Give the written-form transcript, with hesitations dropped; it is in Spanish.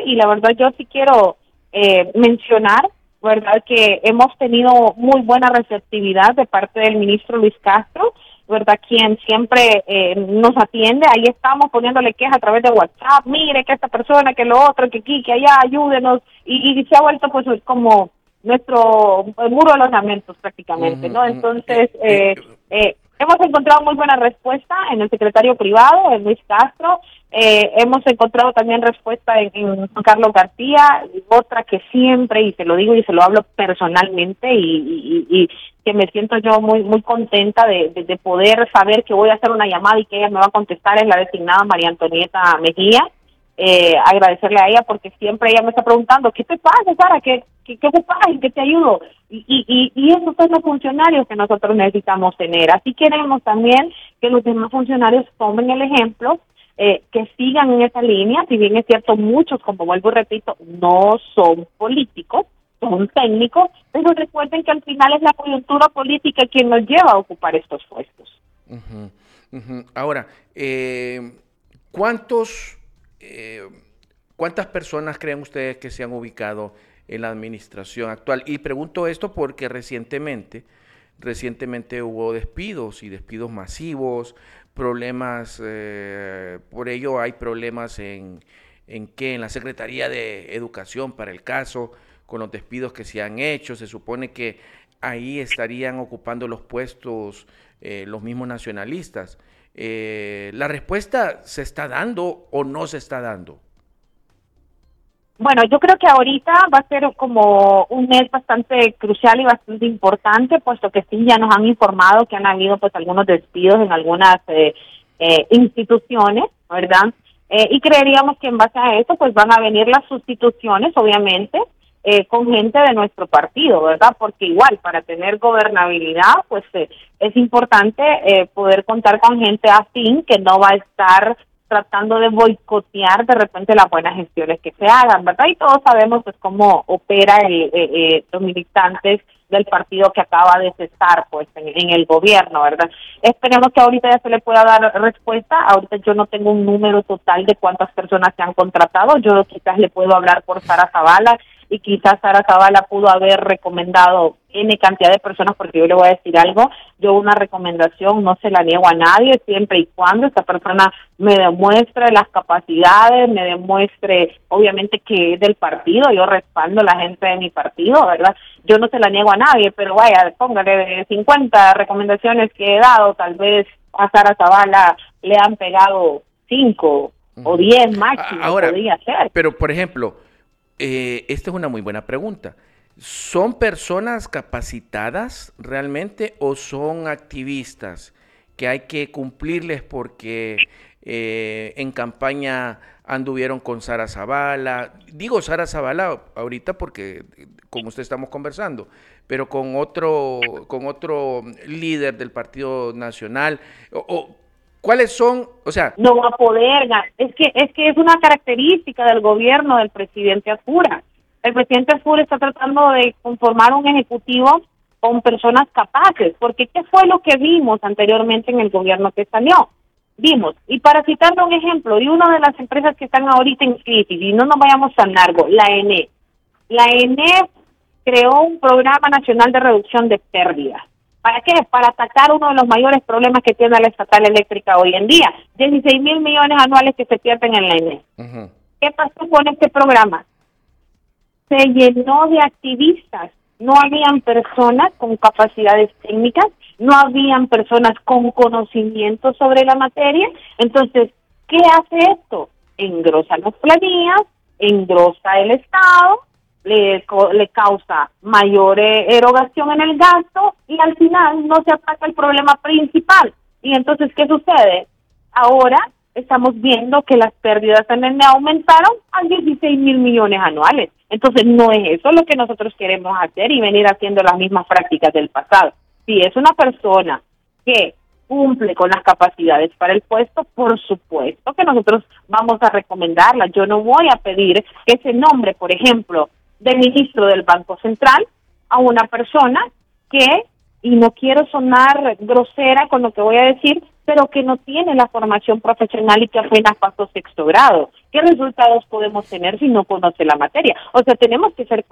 y la verdad yo sí quiero mencionar, ¿verdad?, que hemos tenido muy buena receptividad de parte del ministro Luis Castro, ¿verdad?, quien siempre nos atiende. Ahí estamos poniéndole quejas a través de WhatsApp, mire que esta persona, que lo otro, que aquí, que allá, ayúdenos, y se ha vuelto pues como nuestro muro de los lamentos prácticamente, ¿no? Entonces, hemos encontrado muy buena respuesta en el secretario privado, en Luis Castro. Hemos encontrado también respuesta en Juan Carlos García, otra que siempre, y se lo digo y se lo hablo personalmente, y que me siento yo muy contenta de poder saber que voy a hacer una llamada y que ella me va a contestar, es la designada María Antonieta Mejía. Agradecerle a ella porque siempre ella me está preguntando, ¿qué te pasa, Sara? ¿Qué ocupas? ¿En qué te ayudo? Y esos son los funcionarios que nosotros necesitamos tener. Así queremos también que los demás funcionarios tomen el ejemplo, que sigan en esa línea. Si bien es cierto, muchos, como vuelvo y repito, no son políticos, son técnicos, pero recuerden que al final es la coyuntura política quien nos lleva a ocupar estos puestos. Ahora, ¿cuántas personas creen ustedes que se han ubicado en la administración actual? Y pregunto esto porque recientemente hubo despidos y despidos masivos, problemas, por ello hay problemas en la Secretaría de Educación para el caso, con los despidos que se han hecho. Se supone que ahí estarían ocupando los puestos los mismos nacionalistas. ¿La respuesta se está dando o no se está dando? Bueno, yo creo que ahorita va a ser como un mes bastante crucial y bastante importante, puesto que sí, ya nos han informado que han habido pues algunos despidos en algunas instituciones, ¿verdad? Y creeríamos que en base a eso pues van a venir las sustituciones, obviamente, con gente de nuestro partido, ¿verdad? Porque igual, para tener gobernabilidad, pues es importante poder contar con gente afín que no va a estar tratando de boicotear de repente las buenas gestiones que se hagan, ¿verdad? Y todos sabemos pues cómo opera los militantes del partido que acaba de cesar pues en el gobierno, ¿verdad? Esperemos que ahorita ya se le pueda dar respuesta. Ahorita yo no tengo un número total de cuántas personas se han contratado. Yo quizás le puedo hablar por Sara Zavala, y quizás Sara Zavala pudo haber recomendado N cantidad de personas, porque yo le voy a decir algo, yo una recomendación no se la niego a nadie, siempre y cuando esa persona me demuestre las capacidades, me demuestre obviamente que es del partido, yo respaldo a la gente de mi partido, ¿verdad? Yo no se la niego a nadie, pero vaya, póngale de 50 recomendaciones que he dado, tal vez a Sara Zavala le han pegado 5 o 10 máximo. Ahora, podría ser. Pero por ejemplo, esta es una muy buena pregunta. ¿Son personas capacitadas realmente o son activistas que hay que cumplirles porque en campaña anduvieron con Sara Zavala? Digo Sara Zavala ahorita porque con usted estamos conversando, pero con otro líder del Partido Nacional. ¿Cuáles son? O sea, no va a poder, es que es una característica del gobierno del presidente Azcura. El presidente Azcura está tratando de conformar un ejecutivo con personas capaces, porque ¿qué fue lo que vimos anteriormente en el gobierno que salió? Vimos, y para citarle un ejemplo, de una de las empresas que están ahorita en crisis, y no nos vayamos tan largo, la ENE. La ENE creó un programa nacional de reducción de pérdidas. ¿Para qué? Para atacar uno de los mayores problemas que tiene la estatal eléctrica hoy en día, 16,000 millones anuales que se pierden en la ENE. ¿Qué pasó con este programa? Se llenó de activistas, no habían personas con capacidades técnicas, no habían personas con conocimiento sobre la materia. Entonces, ¿qué hace esto? Engrosa las planillas, engrosa el Estado, le causa mayor erogación en el gasto y al final no se ataca el problema principal. Y entonces, ¿qué sucede? Ahora estamos viendo que las pérdidas en el aumentaron a 16,000 millones anuales. Entonces, no es eso lo que nosotros queremos hacer y venir haciendo las mismas prácticas del pasado. Si es una persona que cumple con las capacidades para el puesto, por supuesto que nosotros vamos a recomendarla. Yo no voy a pedir que se nombre, por ejemplo, de ministro del Banco Central a una persona que, y no quiero sonar grosera con lo que voy a decir, pero que no tiene la formación profesional y que apenas pasó 6º grado, ¿qué resultados podemos tener si no conoce la materia? O sea, tenemos que ser